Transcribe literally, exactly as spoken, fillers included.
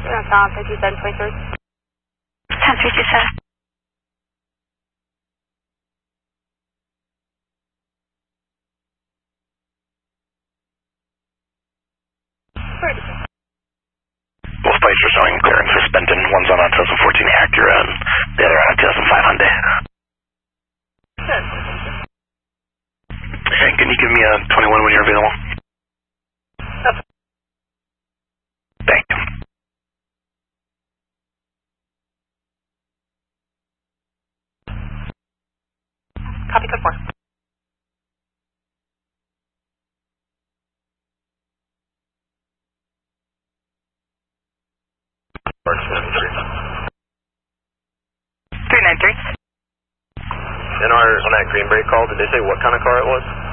Tom, fifty-seven twenty-three. ten fifty-seven. Both places are showing clearance for Spenton. One's on a two thousand fourteen Acura and the other on a two thousand five Hyundai. Hey, can you give me a twenty-one when you're available? Okay. Thank you. Copy code four. three nine three. And our, on that Green Bay call, did they say what kind of car it was?